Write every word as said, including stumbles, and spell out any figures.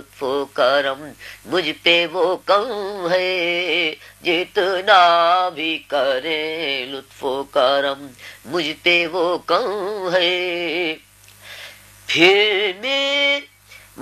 लुत्फो करम, मुझ पे वो कम है जितना भी करे लुत्फो करम, मुझ पे वो कम है। फिर भी